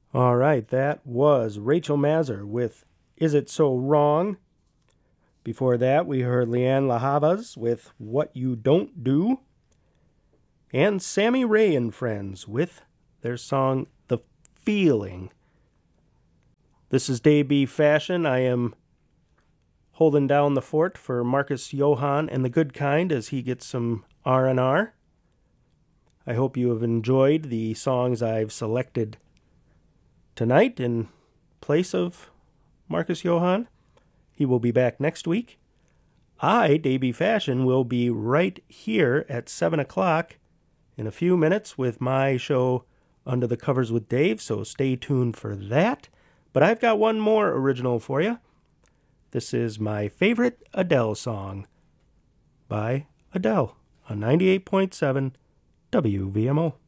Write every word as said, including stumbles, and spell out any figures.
All right, that was Rachel Mazer with Is It So Wrong? Before that, we heard Leanne LaHavas with What You Don't Do. And Sammy Ray and Friends with their song The Feeling. This is Dave B. Fashion. I am holding down the fort for Marcus Johann and the Good Kind as he gets some R and R. I hope you have enjoyed the songs I've selected tonight in place of Marcus Johann. He will be back next week. I, Dave B. Fashion, will be right here at seven o'clock in a few minutes with my show Under the Covers with Dave, so stay tuned for that. But I've got one more original for you. This is my favorite Adele song by Adele on ninety-eight point seven W V M O.